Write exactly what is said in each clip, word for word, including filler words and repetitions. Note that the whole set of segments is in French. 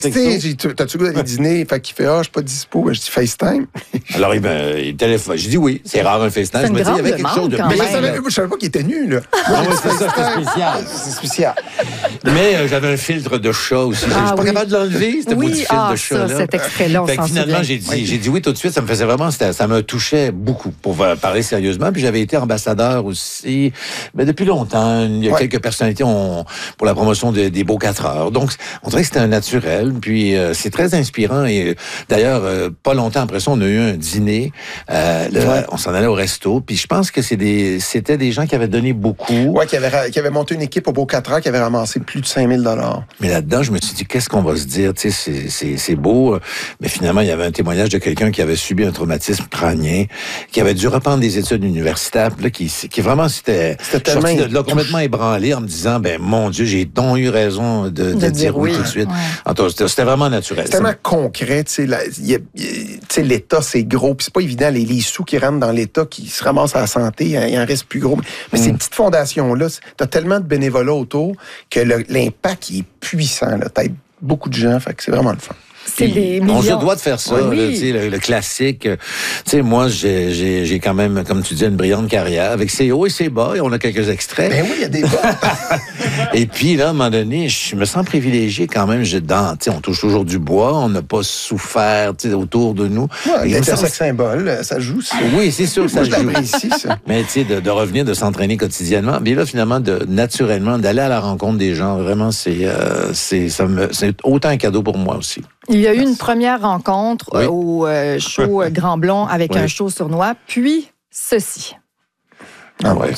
Tu sais, j'ai dit, t'as-tu goût d'aller dîner? Fait qu'il fait, ah, je suis pas dispo. Ben, je dis FaceTime. Alors, il, ben, il téléphone. J'ai dit oui, c'est rare un FaceTime. Je me dis, il y avait quelque chose de Mais je savais, je savais pas qu'il était nu, là. Moi, ah, oui, c'est ça, c'est spécial. C'est spécial. Mais euh, j'avais un filtre de chat aussi. Ah, je suis pas oui. capable de l'enlever, ce oui, bout de filtre ah, de chat. Ça, cet extrait-là, on fait que s'en finalement, j'ai dit, oui. j'ai dit oui tout de suite. Ça me faisait vraiment, ça me touchait beaucoup pour parler sérieusement. Puis j'avais été ambassadeur aussi, mais depuis longtemps. Il y a ouais. quelques personnalités ont, pour la promotion de, des Beaux quatre heures. Donc, on dirait que c'était un naturel. Puis euh, c'est très inspirant. Et d'ailleurs, euh, pas longtemps après ça, on a eu un dîner. Euh, là, ouais. On s'en allait au resto. Puis je pense que c'est des, c'était des gens qui avaient donné beaucoup. Ouais, qui avaient, qui avaient monté une équipe aux Beaux quatre heures qui avait ramassé plus de cinq mille dollars. Mais là-dedans, je me suis dit, qu'est-ce qu'on va se dire? Tu sais, c'est, c'est, c'est beau. Mais finalement, il y avait un témoignage de quelqu'un qui avait subi un traumatisme crânien, qui avait dû reprendre des études universitaires, là, qui, qui vraiment, c'était, c'était sorti de là complètement ébranlé en me disant, ben, mon Dieu, j'ai donc eu raison de, de, de dire oui, oui tout de suite. Ouais. En tout cas, c'était, c'était vraiment naturel. C'est tellement concret, tu sais, l'État, c'est gros, puis c'est pas évident, les, les sous qui rentrent dans l'État, qui se ramassent à la santé, il en reste plus gros. Mais mm. ces petites fondations-là, t'as tellement de bénévolat autour que le, l'impact, il est puissant, là. T'aides beaucoup de gens, fait que c'est vraiment le fun. C'est des millions. On se doit de faire ça, oui. là, le, le classique. Tu sais, moi, j'ai, j'ai, j'ai quand même, comme tu dis, une brillante carrière avec ses hauts et ses bas, et on a quelques extraits. Ben oui, il y a des bas. Et puis, là, à un moment donné, je me sens privilégié quand même. Je, dans, on touche toujours du bois, on n'a pas souffert autour de nous. Ouais, il y a un sex symbole, ça joue. Ça. Oui, c'est sûr que ça moi, joue. Ici, ça. Mais tu sais, de, de revenir, de s'entraîner quotidiennement. Mais là, finalement, de, naturellement, d'aller à la rencontre des gens, vraiment, c'est, euh, c'est, ça me, c'est autant un cadeau pour moi aussi. Il y a eu une première rencontre oui. au euh, show Grand Blond avec oui. un show sournois, puis ceci. Ah ouais.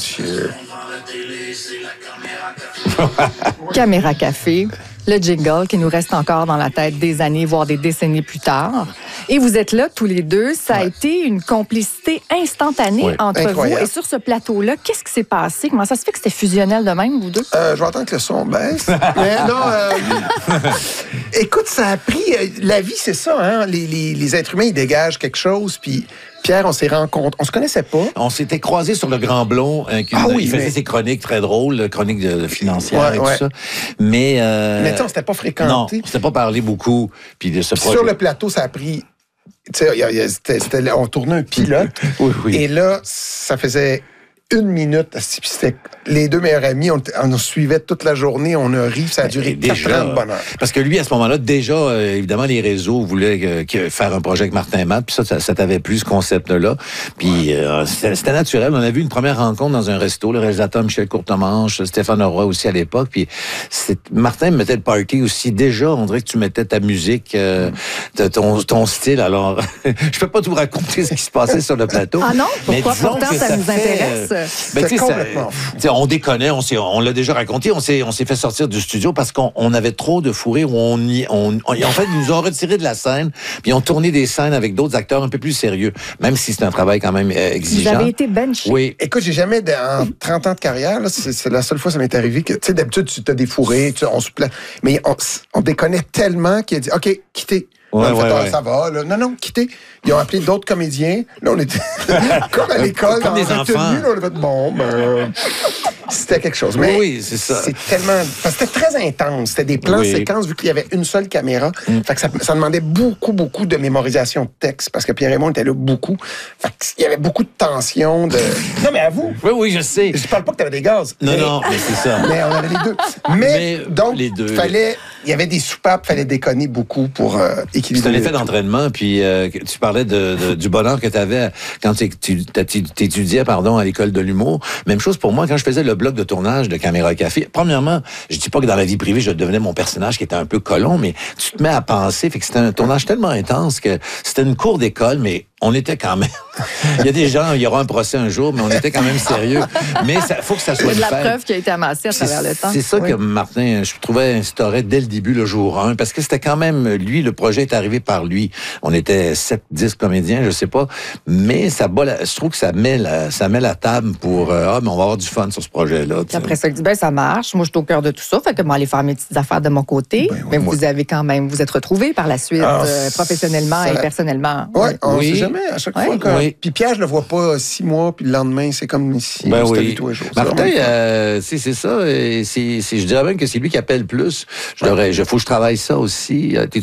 Caméra Café, le jingle qui nous reste encore dans la tête des années, voire des décennies plus tard. Et vous êtes là tous les deux. Ça ouais. a été une complicité instantanée ouais. entre Incroyable. vous. Et sur ce plateau-là, qu'est-ce qui s'est passé? Comment ça se fait que c'était fusionnel de même, vous deux? Euh, je vais attendre que le son baisse. Mais non, euh... écoute, ça a pris... La vie, c'est ça, hein? Les, les, les êtres humains, ils dégagent quelque chose, puis... Pierre, on s'est rencontrés. On se connaissait pas. On s'était croisés sur le Grand Blond. Hein, ah oui, il faisait mais... ses chroniques très drôles, chroniques de, de financières ouais, et ouais. tout ça. Mais, euh... mais tu sais, on s'était pas fréquentés. Non, on s'était pas parlé beaucoup. Puis de ce puis projet... sur le plateau, ça a pris... Tu sais, c'était, c'était, on tournait un pilote. oui, oui. Et là, ça faisait une minute. C'était les deux meilleurs amis. On, on nous suivait toute la journée. On a ri. Ça a duré quatre ans de bonheur. Parce que lui, à ce moment-là, déjà, euh, évidemment, les réseaux voulaient euh, que, faire un projet avec Martin Matt. Puis ça, ça, ça t'avait plus ce concept-là. Puis euh, c'était, c'était naturel. On a vu une première rencontre dans un resto. Le réalisateur Michel Courtemanche, Stéphane Roy aussi à l'époque. Puis c'est, Martin me mettait le party aussi. Déjà, on dirait que tu mettais ta musique, euh, ton, ton style. Alors, je peux pas tout raconter ce qui se passait sur le plateau. Ah non? Pourquoi? Pourtant, ça, ça nous fait, intéresse. Euh, ben, c'est complètement fou. On déconnait, on, s'est, on l'a déjà raconté, on s'est, on s'est fait sortir du studio parce qu'on on avait trop de fourrés où on, y, on, on en fait, ils nous ont retiré de la scène, puis ils ont tourné des scènes avec d'autres acteurs un peu plus sérieux, même si c'est un travail quand même euh, exigeant. Vous avez été benché. Oui. Écoute, j'ai jamais, en trente ans de carrière, là, c'est, c'est la seule fois que ça m'est arrivé que, tu sais, d'habitude, tu as des fourrés, tu, on se plaît, mais on, on déconnait tellement qu'il a dit, OK, quittez. Ouais, on ouais, fait, ouais. Ça va, là. Non, non, quittez. Ils ont appelé d'autres comédiens. Là, on était comme à l'école, comme dans des la enfants. tenue. Là, on a fait, bon, ben, c'était quelque chose. Mais oui, c'est ça. C'est tellement... Parce que c'était très intense. C'était des plans oui. séquences, vu qu'il y avait une seule caméra. Mm. Fait que ça, ça demandait beaucoup, beaucoup de mémorisation de texte, parce que Pierre-Raymond était là beaucoup. Fait qu'il y avait beaucoup de tension, de... Non, mais à vous. Oui, oui, je sais. Je parle pas que t'avais des gaz. Non, mais... non, mais c'est ça. Mais on avait les deux. Mais, mais donc, les deux. fallait... Il y avait des soupapes, il fallait déconner beaucoup pour euh, équilibrer. C'est un effet d'entraînement, puis euh, tu parlais de, de, du bonheur que tu avais quand tu étudiais pardon, à l'école de l'humour. Même chose pour moi, quand je faisais le bloc de tournage de Caméra Café. Premièrement, je dis pas que dans la vie privée, je devenais mon personnage qui était un peu colon, mais tu te mets à penser, fait que c'était un tournage tellement intense que c'était une cour d'école, mais on était quand même... Il y a des gens, il y aura un procès un jour, mais on était quand même sérieux. Mais il faut que ça soit Il y a de la fait. preuve qui a été amassée à travers le temps. C'est ça oui. que Martin, je trouvais, instaurait dès le début, le jour un, parce que c'était quand même, lui, le projet est arrivé par lui. On était sept, dix comédiens, je sais pas, mais ça bat la, je trouve que ça met la, ça met la table pour, euh, ah, mais on va avoir du fun sur ce projet-là. Puis après ça, il dit, ben ça marche, moi je suis au cœur de tout ça, fait que moi aller faire mes petites affaires de mon côté, ben, oui, mais moi. Vous avez quand même, vous êtes retrouvés par la suite, ah, euh, professionnellement ça... et personnellement. Ouais, oui, on oui. sait jamais, à chaque ouais. fois. Quand... Oui. Puis Pierre, je le vois pas six mois, puis le lendemain, c'est comme si ben c'était oui. tous les jours. Martin, euh, c'est, c'est ça, et c'est, c'est, je dirais même que c'est lui qui appelle plus. Je devrais vrai. Il faut que je travaille ça aussi.